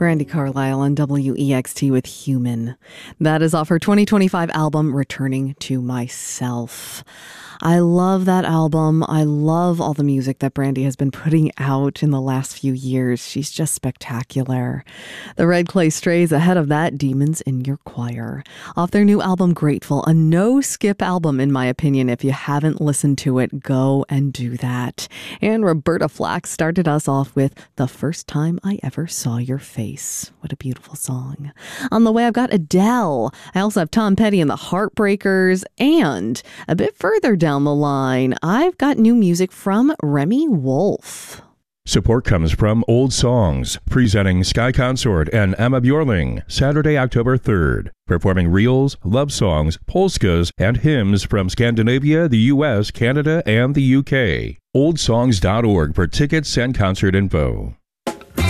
Brandi Carlile on WEXT with Human. That is off her 2025 album, Returning to Myself. I love that album. I love all the music that Brandi has been putting out in the last few years. She's just spectacular. The Red Clay Strays ahead of that, Demons in Your Choir. Off their new album, Grateful, a no-skip album in my opinion. If you haven't listened to it, go and do that. And Roberta Flack started us off with The First Time I Ever Saw Your Face. What a beautiful song. On the way, I've got Adele. I also have Tom Petty and the Heartbreakers. And a bit further down the line, I've got new music from Remy Wolf. Support comes from Old Songs, presenting Sky Consort and Emma Bjorling, Saturday, October 3rd, performing reels, love songs, polskas, and hymns from Scandinavia, the U.S., Canada, and the U.K. Oldsongs.org for tickets and concert info.